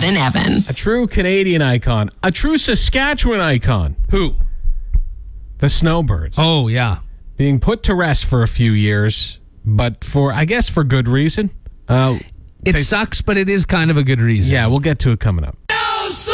Brad and Evan. A true Canadian icon. A true Saskatchewan icon. Who? The Snowbirds. Oh, yeah. Being put to rest for a few years, but for good reason. It sucks, but it is kind of a good reason. Yeah, we'll get to it coming up.